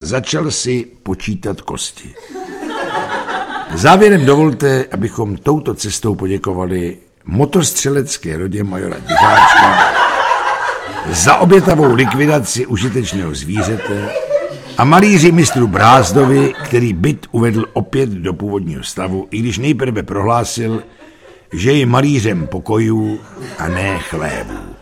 začal si počítat kosti. Závěrem dovolte, abychom touto cestou poděkovali motorstřelecké rodě majora Tichánčka za obětavou likvidaci užitečného zvířete a malíři mistru Brázdovi, který byt uvedl opět do původního stavu, i když nejprve prohlásil, že je malířem pokojů a ne chlévů.